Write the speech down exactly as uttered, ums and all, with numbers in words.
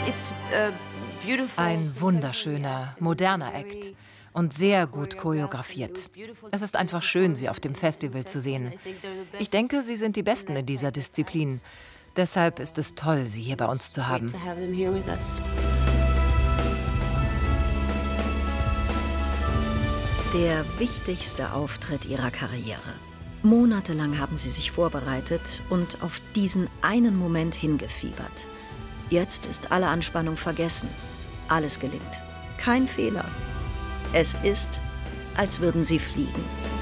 Ein wunderschöner, moderner Act und sehr gut choreografiert. Es ist einfach schön, Sie auf dem Festival zu sehen. Ich denke, Sie sind die Besten in dieser Disziplin. Deshalb ist es toll, Sie hier bei uns zu haben. Der wichtigste Auftritt ihrer Karriere. Monatelang haben sie sich vorbereitet und auf diesen einen Moment hingefiebert. Jetzt ist alle Anspannung vergessen. Alles gelingt. Kein Fehler. Es ist, als würden sie fliegen.